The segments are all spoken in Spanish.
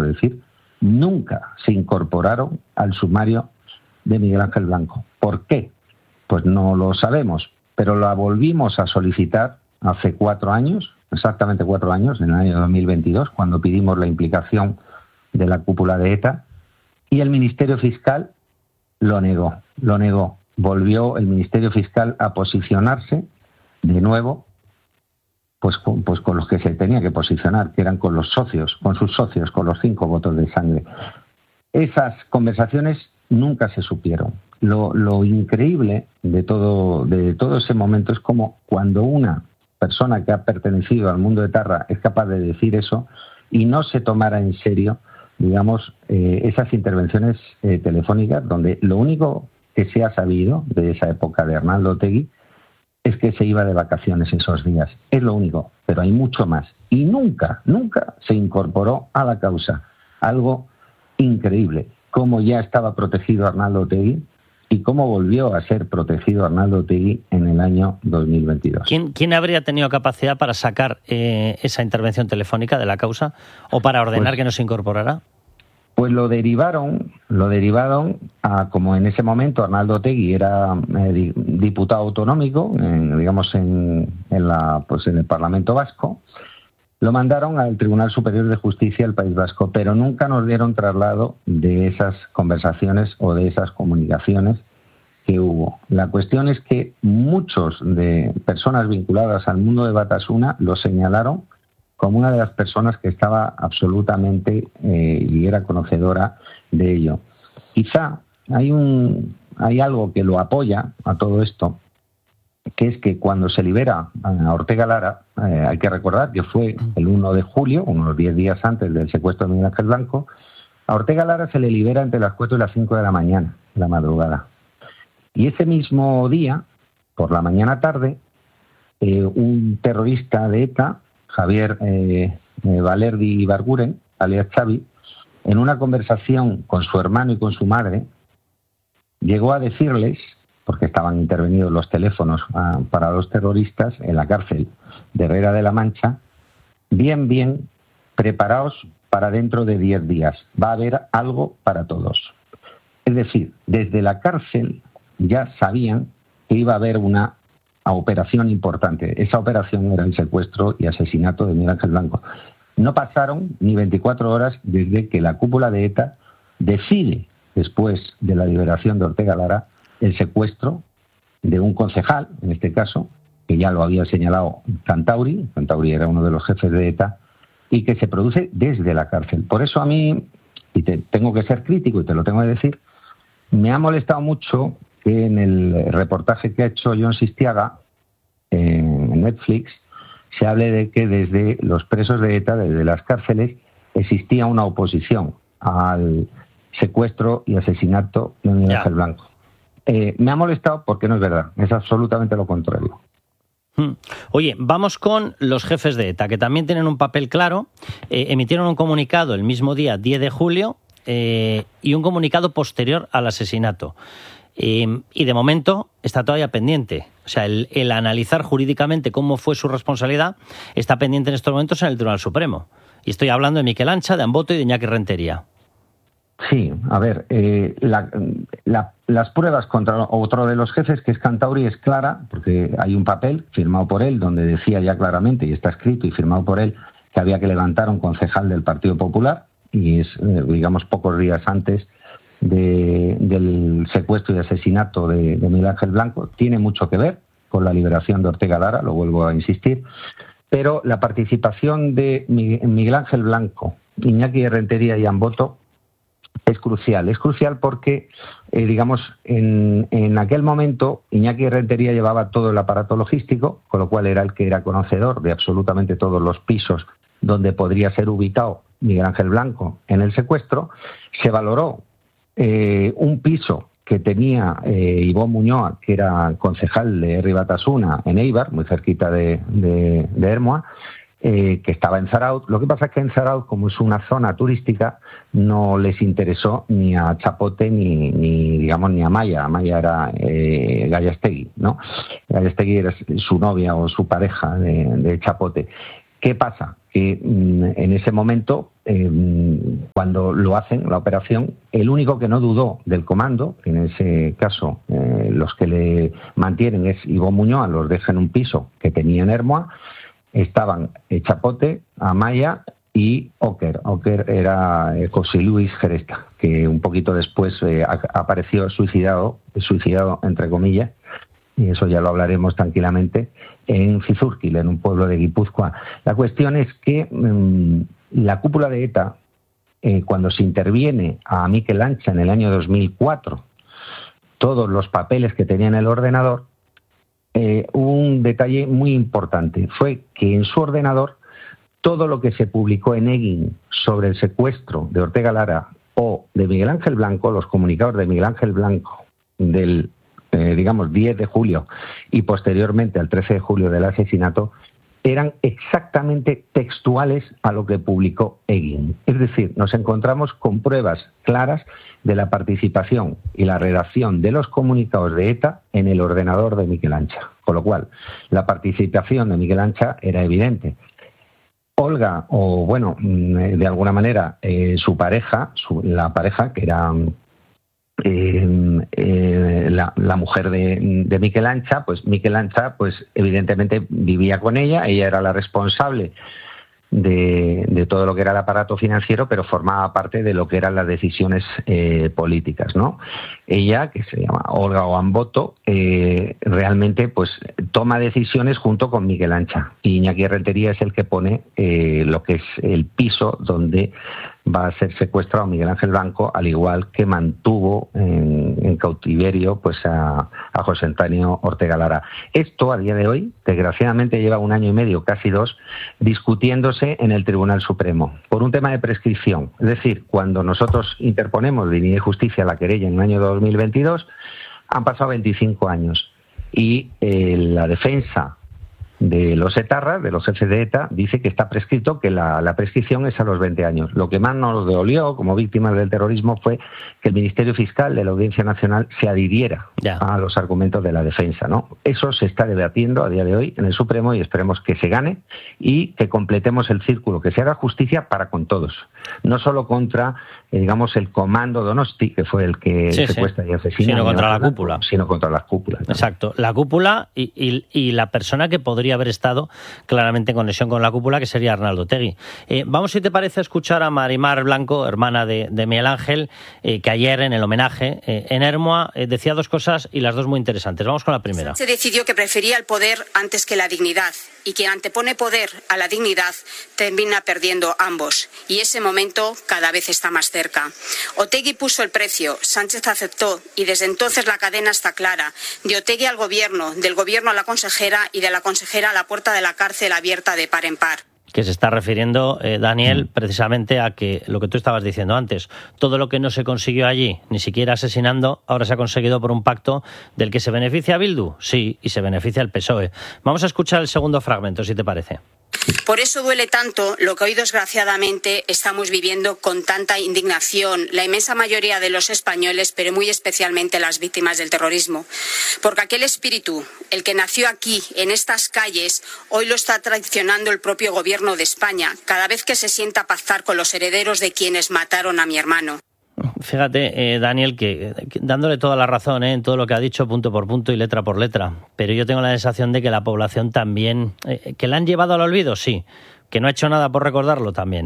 es decir, nunca se incorporaron al sumario de Miguel Ángel Blanco. ¿Por qué? Pues no lo sabemos, pero la volvimos a solicitar hace 4 años, exactamente 4 años, en el año 2022, cuando pedimos la implicación de la cúpula de ETA, y el Ministerio Fiscal lo negó. Volvió el Ministerio Fiscal a posicionarse de nuevo, pues con los que se tenía que posicionar, que eran con los socios, con sus socios, con los 5 votos de sangre. Esas conversaciones nunca se supieron. Lo increíble de todo ese momento es como cuando una persona que ha pertenecido al mundo de Etarra es capaz de decir eso y no se tomara en serio, digamos, esas intervenciones telefónicas, donde lo único que se ha sabido de esa época de Arnaldo Otegi es que se iba de vacaciones esos días. Es lo único, pero hay mucho más. Y nunca se incorporó a la causa. Algo increíble. Cómo ya estaba protegido Arnaldo Otegi y cómo volvió a ser protegido Arnaldo Otegi en el año 2022. ¿Quién habría tenido capacidad para sacar esa intervención telefónica de la causa o para ordenar que no se incorporara? Pues lo derivaron a, como en ese momento Arnaldo Otegi era diputado autonómico, digamos en el Parlamento Vasco, lo mandaron al Tribunal Superior de Justicia del País Vasco, pero nunca nos dieron traslado de esas conversaciones o de esas comunicaciones que hubo. La cuestión es que muchos de personas vinculadas al mundo de Batasuna lo señalaron como una de las personas que estaba absolutamente y era conocedora de ello. Quizá hay algo que lo apoya a todo esto, que es que cuando se libera a Ortega Lara, hay que recordar que fue el 1 de julio, unos 10 días antes del secuestro de Miguel Ángel Blanco, a Ortega Lara se le libera entre las 4 y las 5 de la mañana, la madrugada. Y ese mismo día, por la mañana tarde, un terrorista de ETA, Javier Valerdi Ibarguren, alias Xavi, en una conversación con su hermano y con su madre, llegó a decirles, porque estaban intervenidos los teléfonos para los terroristas en la cárcel de Herrera de la Mancha, bien, preparaos para dentro de 10 días, va a haber algo para todos. Es decir, desde la cárcel ya sabían que iba a haber una operación importante. Esa operación era el secuestro y asesinato de Miguel Ángel Blanco. No pasaron ni 24 horas desde que la cúpula de ETA decide, después de la liberación de Ortega Lara, el secuestro de un concejal, en este caso, que ya lo había señalado Cantauri era uno de los jefes de ETA, y que se produce desde la cárcel. Por eso a mí, y tengo que ser crítico y te lo tengo que decir, me ha molestado mucho que en el reportaje que ha hecho Jon Sistiaga en Netflix se hable de que desde los presos de ETA, desde las cárceles, existía una oposición al secuestro y asesinato de Miguel Ángel Blanco. Me ha molestado porque no es verdad, es absolutamente lo contrario. Oye, vamos con los jefes de ETA, que también tienen un papel claro. Emitieron un comunicado el mismo día, 10 de julio, y un comunicado posterior al asesinato. Y de momento está todavía pendiente. O sea, el analizar jurídicamente cómo fue su responsabilidad está pendiente en estos momentos en el Tribunal Supremo. Y estoy hablando de Miquel Ancha, de Amboto y de Iñaki Rentería. Sí, a ver, las pruebas contra otro de los jefes, que es Cantauri, es clara, porque hay un papel firmado por él donde decía ya claramente, y está escrito y firmado por él, que había que levantar un concejal del Partido Popular, y es, digamos, pocos días antes del secuestro y asesinato de Miguel Ángel Blanco. Tiene mucho que ver con la liberación de Ortega Lara, lo vuelvo a insistir, pero la participación de Miguel Ángel Blanco, Iñaki Rentería y Amboto es crucial porque, digamos, en aquel momento Iñaki Rentería llevaba todo el aparato logístico, con lo cual era el que era conocedor de absolutamente todos los pisos donde podría ser ubicado Miguel Ángel Blanco en el secuestro. Se valoró un piso que tenía Ivón Muñoa, que era concejal de Herri Batasuna en Eibar, muy cerquita de Ermua, que estaba en Zarautz. Lo que pasa es que en Zarautz, como es una zona turística, no les interesó ni a Chapote ni a Maya. Maya era Gallastegui, ¿no? Gallastegui era su novia o su pareja de Chapote. ¿Qué pasa? que en ese momento, cuando lo hacen, la operación, el único que no dudó del comando, en ese caso los que le mantienen es Ivo Muñoz, los deja en un piso que tenía en Hermoa, estaban Chapote, Amaya y Oker. Oker era José Luis Geresta, que un poquito después apareció suicidado entre comillas, y eso ya lo hablaremos tranquilamente, en Cizurkil, en un pueblo de Guipúzcoa. La cuestión es que la cúpula de ETA, cuando se interviene a Miquel Ancha en el año 2004, todos los papeles que tenía en el ordenador, hubo un detalle muy importante, fue que en su ordenador todo lo que se publicó en Egin sobre el secuestro de Ortega Lara o de Miguel Ángel Blanco, los comunicados de Miguel Ángel Blanco del 10 de julio y posteriormente al 13 de julio del asesinato, eran exactamente textuales a lo que publicó Egin. Es decir, nos encontramos con pruebas claras de la participación y la redacción de los comunicados de ETA en el ordenador de Miquel Ancha. Con lo cual, la participación de Miquel Ancha era evidente. Olga, o bueno, de alguna manera, su pareja, la pareja que era la mujer de Miquel Ancha, pues Miquel Ancha, pues evidentemente vivía con ella era la responsable de todo lo que era el aparato financiero, pero formaba parte de lo que eran las decisiones políticas, ¿no? Ella, que se llama Olga Oamboto, realmente pues toma decisiones junto con Miquel Ancha, y Iñaki Rentería es el que pone lo que es el piso donde va a ser secuestrado Miguel Ángel Blanco, al igual que mantuvo en cautiverio pues a José Antonio Ortega Lara. Esto a día de hoy, desgraciadamente, lleva 1 año y medio, casi 2, discutiéndose en el Tribunal Supremo por un tema de prescripción. Es decir, cuando nosotros interponemos Dignidad y Justicia la querella en el año 2022, han pasado 25 años y la defensa de los etarras, de los jefes de ETA, dice que está prescrito, que la prescripción es a los 20 años. Lo que más nos dolió como víctimas del terrorismo fue que el Ministerio Fiscal de la Audiencia Nacional se adhiriera a los argumentos de la defensa, ¿no? Eso se está debatiendo a día de hoy en el Supremo y esperemos que se gane y que completemos el círculo, que se haga justicia para con todos, no solo contra, digamos, el comando Donosti, que fue el que secuestra y asesina, sino contra la cúpula. Sino contra las cúpulas, ¿no? Exacto, la cúpula y la persona que podría haber estado claramente en conexión con la cúpula, que sería Arnaldo Otegi. Vamos, si te parece, a escuchar a Marimar Blanco, hermana de Miguel Ángel, que ayer en el homenaje en Hermoa decía 2 cosas y las 2 muy interesantes. Vamos con la primera. Se decidió que prefería el poder antes que la dignidad, y quien antepone poder a la dignidad termina perdiendo ambos, y ese momento cada vez está más cerca. Otegi puso el precio, Sánchez aceptó, y desde entonces la cadena está clara: de Otegi al gobierno, del gobierno a la consejera y de la consejera a la puerta de la cárcel abierta de par en par. Que se está refiriendo, Daniel, precisamente a que lo que tú estabas diciendo antes, todo lo que no se consiguió allí, ni siquiera asesinando, ahora se ha conseguido por un pacto del que se beneficia Bildu, sí, y se beneficia el PSOE. Vamos a escuchar el segundo fragmento, si te parece. Por eso duele tanto lo que hoy desgraciadamente estamos viviendo con tanta indignación la inmensa mayoría de los españoles, pero muy especialmente las víctimas del terrorismo. Porque aquel espíritu, el que nació aquí, en estas calles, hoy lo está traicionando el propio gobierno de España, cada vez que se sienta a pactar con los herederos de quienes mataron a mi hermano. Fíjate, Daniel, que dándole toda la razón en todo lo que ha dicho, punto por punto y letra por letra, pero yo tengo la sensación de que la población también, que la han llevado al olvido, sí, que no ha hecho nada por recordarlo también.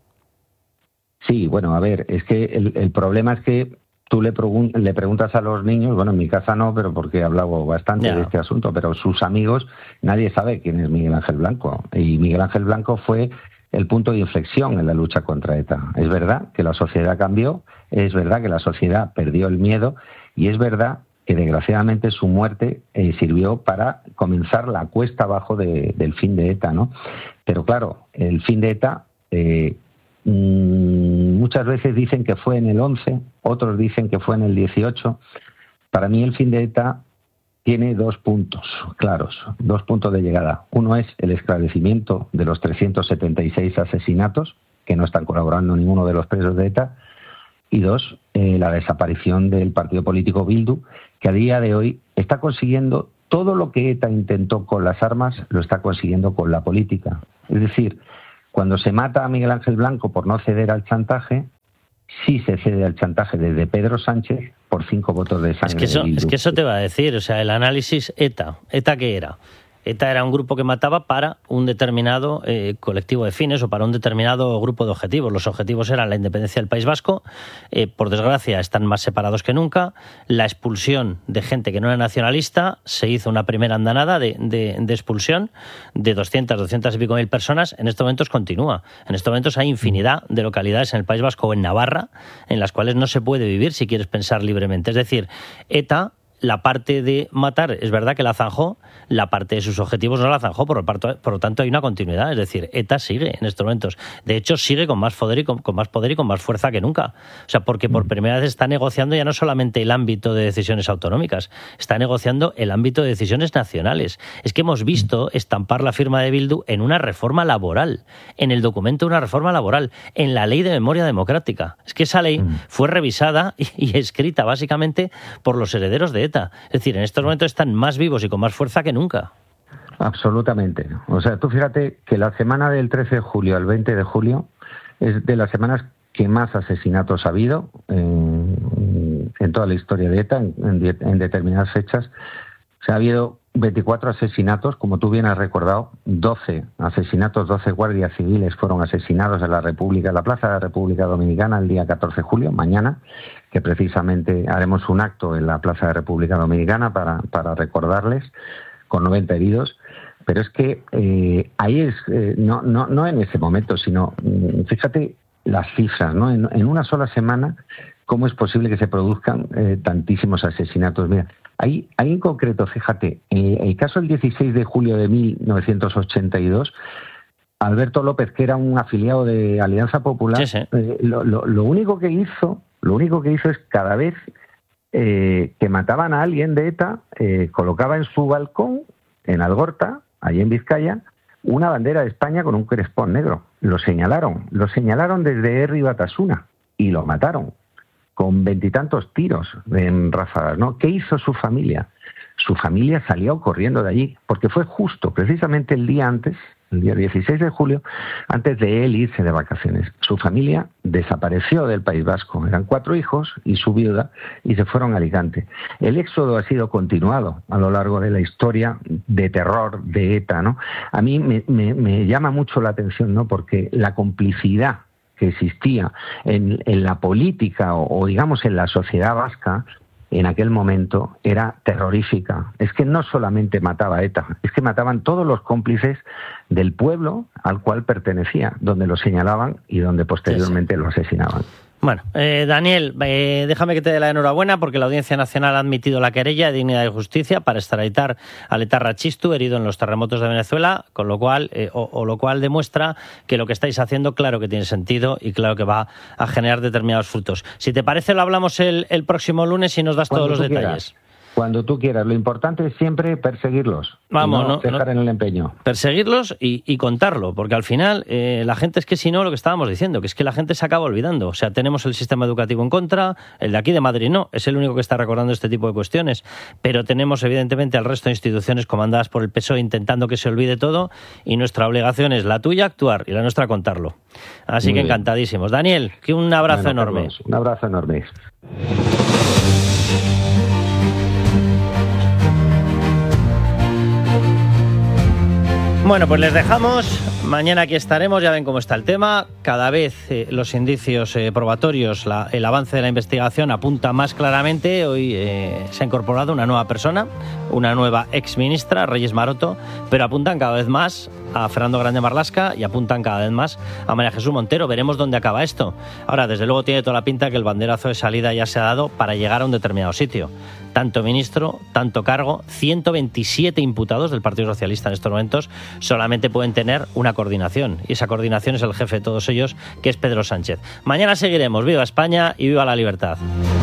Sí, bueno, a ver, es que el problema es que tú le preguntas a los niños, bueno, en mi casa no, pero porque he hablado bastante de este asunto, pero sus amigos, nadie sabe quién es Miguel Ángel Blanco, y Miguel Ángel Blanco fue el punto de inflexión en la lucha contra ETA. Es verdad que la sociedad cambió, es verdad que la sociedad perdió el miedo y es verdad que desgraciadamente su muerte sirvió para comenzar la cuesta abajo del fin de ETA, ¿no? Pero claro, el fin de ETA muchas veces dicen que fue en el 11, otros dicen que fue en el 18. Para mí el fin de ETA tiene 2 puntos claros, 2 puntos de llegada. Uno es el esclarecimiento de los 376 asesinatos, que no están colaborando ninguno de los presos de ETA, y 2, la desaparición del partido político Bildu, que a día de hoy está consiguiendo todo lo que ETA intentó con las armas, lo está consiguiendo con la política. Es decir, Cuando se mata a Miguel Ángel Blanco por no ceder al chantaje, sí se cede al chantaje desde Pedro Sánchez por 5 votos de sangre. Es que eso te va a decir, o sea, el análisis ETA. ¿ETA qué era? ETA era un grupo que mataba para un determinado colectivo de fines o para un determinado grupo de objetivos. Los objetivos eran la independencia del País Vasco, por desgracia están más separados que nunca, la expulsión de gente que no era nacionalista, se hizo una primera andanada de expulsión de 200 y pico mil personas, en estos momentos continúa. En estos momentos hay infinidad de localidades en el País Vasco o en Navarra en las cuales no se puede vivir si quieres pensar libremente. Es decir, ETA, la parte de matar, es verdad que la zanjó, la parte de sus objetivos no la zanjó, por lo tanto hay una continuidad, es decir, ETA sigue en estos momentos. De hecho, sigue con más poder y con más fuerza que nunca. O sea, porque por primera vez está negociando ya no solamente el ámbito de decisiones autonómicas, está negociando el ámbito de decisiones nacionales. Es que hemos visto estampar la firma de Bildu en una reforma laboral, en el documento de una reforma laboral, en la ley de memoria democrática. Es que esa ley fue revisada y escrita básicamente por los herederos de ETA. Es decir, en estos momentos están más vivos y con más fuerza que nunca. Absolutamente. O sea, tú fíjate que la semana del 13 de julio al 20 de julio es de las semanas que más asesinatos ha habido en toda la historia de ETA, en determinadas fechas. O sea, ha habido 24 asesinatos, como tú bien has recordado, 12 asesinatos, 12 guardias civiles fueron asesinados en la Plaza de la República Dominicana el día 14 de julio, mañana, que precisamente haremos un acto en la Plaza de la República Dominicana para recordarles, con 90 heridos. Pero es que ahí es, no en ese momento, sino, fíjate las cifras, ¿no? En una sola semana, ¿cómo es posible que se produzcan tantísimos asesinatos? Mira, ahí en concreto, fíjate, el caso del 16 de julio de 1982, Alberto López, que era un afiliado de Alianza Popular, sí. Lo único que hizo es cada vez que mataban a alguien de ETA, colocaba en su balcón, en Algorta, allí en Vizcaya, una bandera de España con un crespón negro. Lo señalaron desde Herri Batasuna y lo mataron con 20 y tantos tiros en ráfagas, ¿no? ¿Qué hizo su familia? Su familia salió corriendo de allí, porque fue justo, precisamente el día antes, el día 16 de julio, antes de él irse de vacaciones. Su familia desapareció del País Vasco. Eran 4 hijos y su viuda, y se fueron a Alicante. El éxodo ha sido continuado a lo largo de la historia de terror de ETA, ¿no? A mí me llama mucho la atención, ¿no? Porque la complicidad que existía en la política o digamos en la sociedad vasca en aquel momento era terrorífica. Es que no solamente mataba ETA, es que mataban todos los cómplices del pueblo al cual pertenecía, donde lo señalaban y donde posteriormente lo asesinaban. Bueno, Daniel, déjame que te dé la enhorabuena porque la Audiencia Nacional ha admitido la querella de Dignidad y Justicia para extraditar al etarra Txistu, herido en los terremotos de Venezuela, con lo cual, lo cual demuestra que lo que estáis haciendo, claro que tiene sentido y claro que va a generar determinados frutos. Si te parece, lo hablamos el próximo lunes y nos das todos los detalles. Cuando tú quieras. Lo importante es siempre perseguirlos. Vamos, no dejar en el empeño. Perseguirlos y contarlo, porque al final la gente, es que si no, lo que estábamos diciendo, que es que la gente se acaba olvidando. O sea, tenemos el sistema educativo en contra, el de aquí de Madrid no, es el único que está recordando este tipo de cuestiones, pero tenemos evidentemente al resto de instituciones comandadas por el PSOE intentando que se olvide todo, y nuestra obligación es la tuya actuar y la nuestra contarlo. Así que encantadísimos. Daniel, que un abrazo enorme. Carlos, un abrazo enorme. Bueno, pues les dejamos. Mañana aquí estaremos, ya ven cómo está el tema. Cada vez los indicios probatorios, el avance de la investigación apunta más claramente. Hoy se ha incorporado una nueva persona, una nueva exministra, Reyes Maroto, pero apuntan cada vez más a Fernando Grande Marlaska y apuntan cada vez más a María Jesús Montero. Veremos dónde acaba esto. Ahora, desde luego, tiene toda la pinta que el banderazo de salida ya se ha dado para llegar a un determinado sitio. Tanto ministro, tanto cargo, 127 imputados del Partido Socialista en estos momentos solamente pueden tener una coordinación, y esa coordinación es el jefe de todos ellos, que es Pedro Sánchez. Mañana seguiremos. ¡Viva España y viva la libertad!